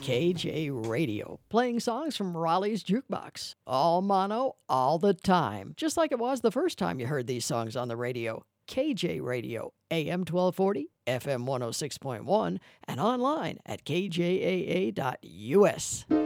KJ Radio, playing songs from Raleigh's Jukebox. All mono, all the time, just like it was the first time you heard these songs on the radio. KJ Radio, AM 1240, FM 106.1, and online at kjaa.us.